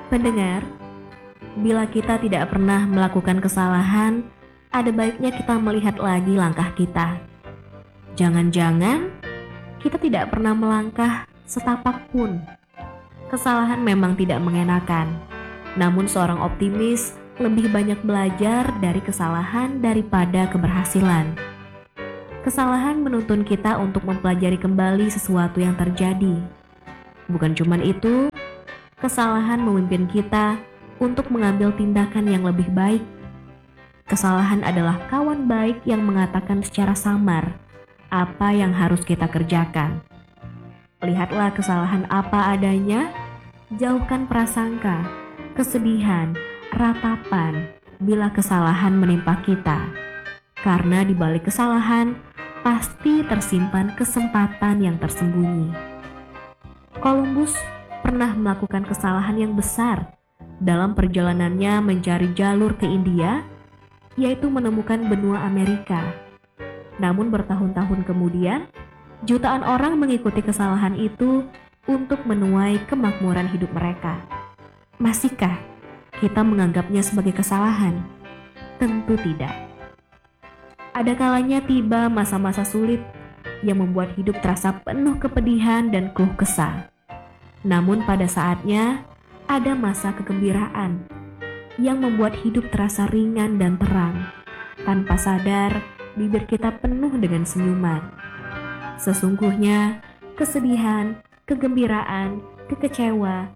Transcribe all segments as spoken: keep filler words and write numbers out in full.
Pendengar, bila kita tidak pernah melakukan kesalahan, ada baiknya kita melihat lagi langkah kita. Jangan-jangan kita tidak pernah melangkah setapak pun. Kesalahan memang tidak mengenakan, namun seorang optimis lebih banyak belajar dari kesalahan daripada keberhasilan. Kesalahan menuntun kita untuk mempelajari kembali sesuatu yang terjadi. Bukan cuma itu, kesalahan memimpin kita untuk mengambil tindakan yang lebih baik. Kesalahan adalah kawan baik yang mengatakan secara samar apa yang harus kita kerjakan. Lihatlah kesalahan apa adanya, jauhkan prasangka, kesedihan, ratapan bila kesalahan menimpa kita. Karena di balik kesalahan pasti tersimpan kesempatan yang tersembunyi. Columbus pernah melakukan kesalahan yang besar dalam perjalanannya mencari jalur ke India, yaitu menemukan benua Amerika. Namun bertahun-tahun kemudian, jutaan orang mengikuti kesalahan itu untuk menuai kemakmuran hidup mereka. Masihkah kita menganggapnya sebagai kesalahan? Tentu tidak. Ada kalanya tiba masa-masa sulit yang membuat hidup terasa penuh kepedihan dan keluh kesah. Namun pada saatnya ada masa kegembiraan yang membuat hidup terasa ringan dan terang. Tanpa sadar, bibir kita penuh dengan senyuman. Sesungguhnya, kesedihan, kegembiraan, kekecewa,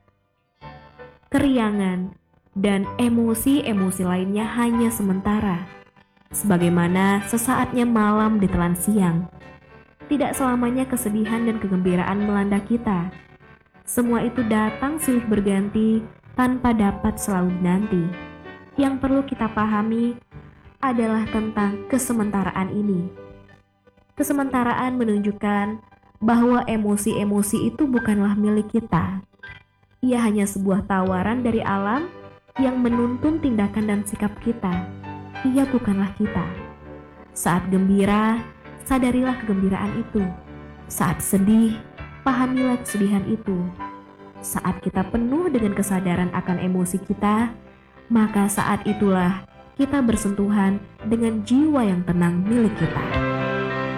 keriangan, dan emosi-emosi lainnya hanya sementara. Sebagaimana sesaatnya malam ditelan siang. Tidak selamanya kesedihan dan kegembiraan melanda kita. Semua itu datang silih berganti tanpa dapat selalu dinanti. Yang perlu kita pahami adalah tentang kesementaraan ini. Kesementaraan menunjukkan bahwa emosi-emosi itu bukanlah milik kita. Ia hanya sebuah tawaran dari alam yang menuntun tindakan dan sikap kita. Ia bukanlah kita. Saat gembira, sadarilah kegembiraan itu. Saat sedih, pahamilah kesedihan itu. Saat kita penuh dengan kesadaran akan emosi kita, maka saat itulah kita bersentuhan dengan jiwa yang tenang milik kita.